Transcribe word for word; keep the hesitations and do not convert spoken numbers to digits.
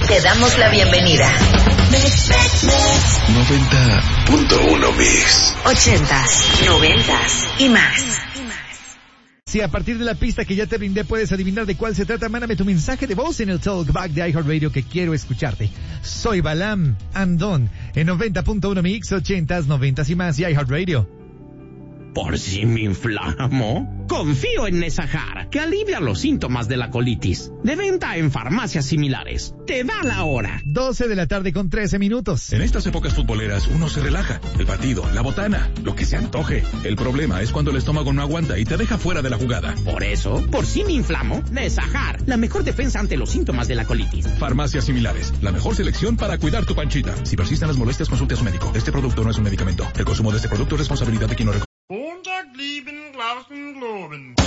Te damos la bienvenida. noventa punto uno Mix. Ochentas, noventas y más. Si a partir de la pista que ya te brindé puedes adivinar de cuál se trata, mándame tu mensaje de voz en el Talkback de iHeartRadio que quiero escucharte. Soy Balam Andón en noventa punto uno Mix, ochentas, noventas y más y iHeartRadio. Por si me inflamo, confío en Nesahar, que alivia los síntomas de la colitis. De venta en farmacias similares. Te da la hora. doce de la tarde con trece minutos. En estas épocas futboleras uno se relaja. El partido, la botana, lo que se antoje. El problema es cuando el estómago no aguanta y te deja fuera de la jugada. Por eso, por si me inflamo, Nesahar, la mejor defensa ante los síntomas de la colitis. Farmacias similares, la mejor selección para cuidar tu panchita. Si persisten las molestias, consulte a su médico. Este producto no es un medicamento. El consumo de este producto es responsabilidad de quien lo recomienda. Montag blieben Glauben globen.